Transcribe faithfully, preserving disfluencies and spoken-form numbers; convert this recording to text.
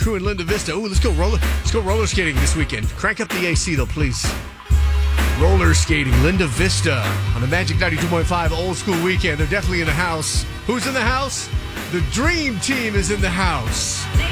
Crew in Linda Vista. Ooh, let's go roller. Let's go roller skating this weekend. Crank up the A C though, please. Roller skating, Linda Vista on the Magic ninety-two point five Old School Weekend. They're definitely in the house. Who's in the house? The Dream Team is in the house.